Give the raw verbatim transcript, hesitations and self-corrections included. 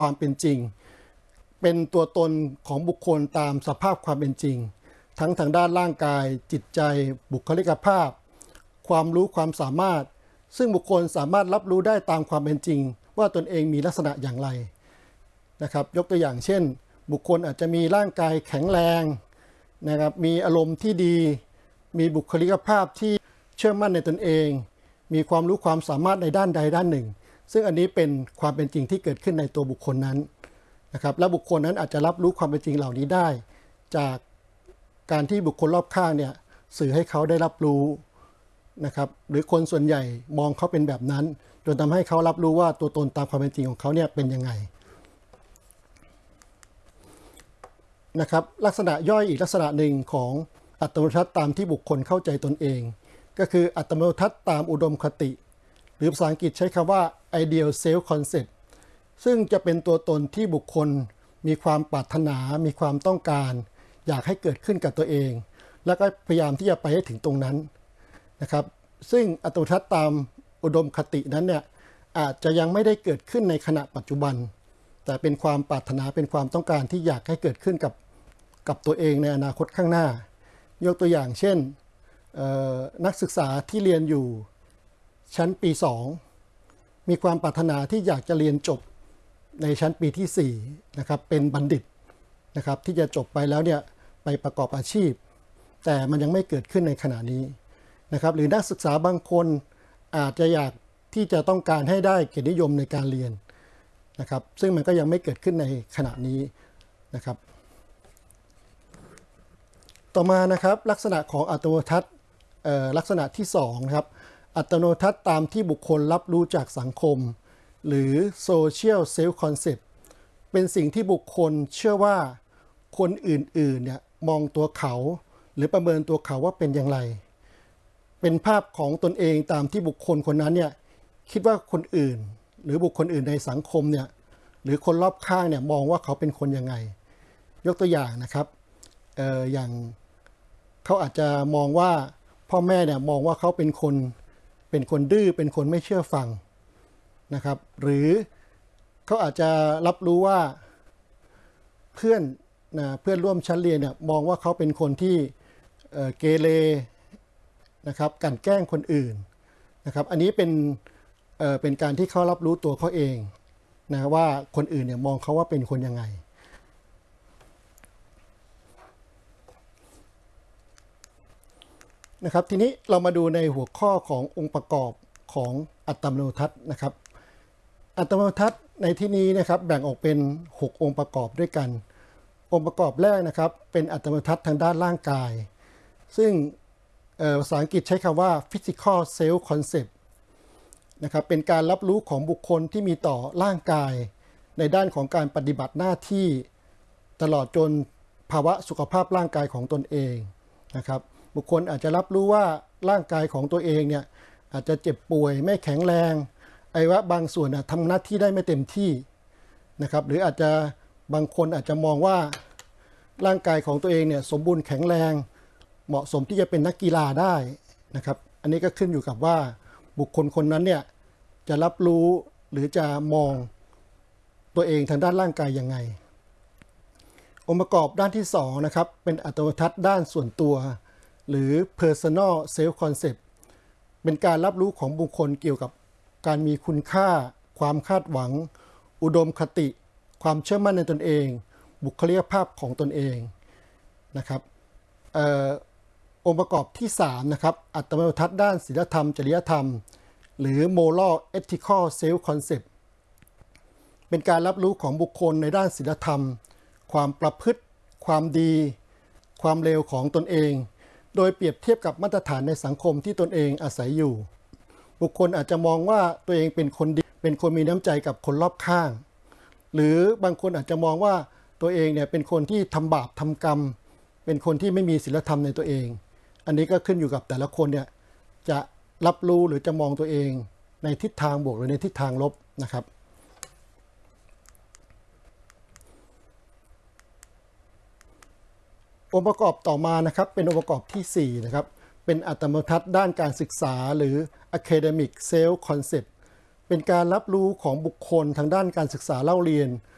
ความเป็นจริงเป็นตัวตนของบุคคลตามสภาพความเป็นจริงทั้งทางด้านร่างกายจิตใจบุคลิกภาพความรู้ความสามารถซึ่งบุคคลสามารถรับรู้ได้ตามความเป็นจริงว่าตนเองมีลักษณะอย่างไรนะครับยกตัวอย่างเช่นบุคคลอาจจะมีร่างกายแข็งแรงนะครับมีอารมณ์ที่ดีมีบุคลิกภาพที่เชื่อมั่นในตนเองมีความรู้ความสามารถในด้านใดด้านหนึ่งซึ่งอันนี้เป็นความเป็นจริงที่เกิดขึ้นในตัวบุคคลนั้นนะครับและบุคคลนั้นอาจจะรับรู้ความเป็นจริงเหล่านี้ได้จากการที่บุคคลรอบข้างเนี่ยสื่อให้เขาได้รับรู้นะครับหรือคนส่วนใหญ่มองเขาเป็นแบบนั้นจนทำให้เขารับรู้ว่าตัวตนตามความเป็นจริงของเขาเนี่ยเป็นยังไงนะครับลักษณะย่อยอีกลักษณะหนึ่งของอัตโนมัติตามที่บุคคลเข้าใจตนเองก็คืออัตโนมัติตามอุดมคติหรือภาษาอังกฤษใช้คำว่า ideal self concept ซึ่งจะเป็นตัวตนที่บุคคลมีความปรารถนามีความต้องการอยากให้เกิดขึ้นกับตัวเองแล้วก็พยายามที่จะไปให้ถึงตรงนั้นนะครับซึ่งอัตโนมัติตามอุดมคตินั้นเนี่ยอาจจะยังไม่ได้เกิดขึ้นในขณะปัจจุบันแต่เป็นความปรารถนาเป็นความต้องการที่อยากให้เกิดขึ้นกับกับตัวเองในอนาคตข้างหน้ายกตัวอย่างเช่นนักศึกษาที่เรียนอยู่ชั้นปีสองมีความปรารถนาที่อยากจะเรียนจบในชั้นปีที่สี่นะครับเป็นบัณฑิตนะครับที่จะจบไปแล้วเนี่ยไปประกอบอาชีพแต่มันยังไม่เกิดขึ้นในขณะนี้นะครับหรือนักศึกษาบางคนอาจจะอยากที่จะต้องการให้ได้เกียรตินิยมในการเรียนนะครับซึ่งมันก็ยังไม่เกิดขึ้นในขณะนี้นะครับต่อมานะครับลักษณะของอัตโนมัติลักษณะที่สองนะครับอัตโนมัติตามที่บุคคลรับรู้จากสังคมหรือ social self concept เป็นสิ่งที่บุคคลเชื่อว่าคนอื่นๆเนี่ยมองตัวเขาหรือประเมินตัวเขาว่าเป็นอย่างไรเป็นภาพของตนเองตามที่บุคคลคนนั้นเนี่ยคิดว่าคนอื่นหรือบุคคลอื่นในสังคมเนี่ยหรือคนรอบข้างเนี่ยมองว่าเขาเป็นคนยังไงยกตัวอย่างนะครับเอ่ออย่างเขาอาจจะมองว่าพ่อแม่เนี่ยมองว่าเขาเป็นคนเป็นคนดื้อเป็นคนไม่เชื่อฟังนะครับหรือเขาอาจจะรับรู้ว่าเพื่อนนะเพื่อนร่วมชั้นเรียนเนี่ยมองว่าเขาเป็นคนที่เอ่อเกเรนะครับกลั่นแกล้งคนอื่นนะครับอันนี้เป็นเอ่อเป็นการที่เขารับรู้ตัวเขาเองนะว่าคนอื่นเนี่ยมองเขาว่าเป็นคนยังไงนะครับทีนี้เรามาดูในหัวข้อขององค์ประกอบของอัตโนมัตินะครับอัตโนมัติในที่นี้นะครับแบ่งออกเป็นหกองค์ประกอบด้วยกันองค์ประกอบแรกนะครับเป็นอัตโนมัติทางด้านร่างกายซึ่งภาษาอังกฤษใช้คำว่า physical self concept นะครับเป็นการรับรู้ของบุคคลที่มีต่อร่างกายในด้านของการปฏิบัติหน้าที่ตลอดจนภาวะสุขภาพร่างกายของตนเองนะครับบุคคลอาจจะรับรู้ว่าร่างกายของตัวเองเนี่ยอาจจะเจ็บป่วยไม่แข็งแรงอวัยวะบางส่วนทำหน้าที่ได้ไม่เต็มที่นะครับหรืออาจจะบางคนอาจจะมองว่าร่างกายของตัวเองเนี่ยสมบูรณ์แข็งแรงเหมาะสมที่จะเป็นนักกีฬาได้นะครับอันนี้ก็ขึ้นอยู่กับว่าบุคคลคนนั้นเนี่ยจะรับรู้หรือจะมองตัวเองทางด้านร่างกายยังไงองค์ประกอบด้านที่สองนะครับเป็นอัตโนมัติด้านส่วนตัวหรือ personal self concept เป็นการรับรู้ของบุคคลเกี่ยวกับการมีคุณค่าความคาดหวังอุดมคติความเชื่อมั่นในตนเองบุคลิกภาพของตนเองนะครับเอ่อองค์ประกอบที่สามนะครับอัตโนมัติด้านศีลธรรมจริยธรรมหรือ moral ethical self concept เป็นการรับรู้ของบุคคลในด้านศีลธรรมความประพฤติความดีความเลวของตนเองโดยเปรียบเทียบกับมาตรฐานในสังคมที่ตนเองอาศัยอยู่บุคคลอาจจะมองว่าตัวเองเป็นคนดีเป็นคนมีน้ำใจกับคนรอบข้างหรือบางคนอาจจะมองว่าตัวเองเนี่ยเป็นคนที่ทำบาปทำกรรมเป็นคนที่ไม่มีศีลธรรมในตัวเองอันนี้ก็ขึ้นอยู่กับแต่ละคนเนี่ยจะรับรู้หรือจะมองตัวเองในทิศทางบวกหรือในทิศทางลบนะครับองค์ประกอบต่อมานะครับเป็นองค์ประกอบที่สี่นะครับเป็นอัตโนมัติด้านการศึกษาหรือ academic self concept เป็นการรับรู้ของบุคคลทางด้านการศึกษาเล่าเรียน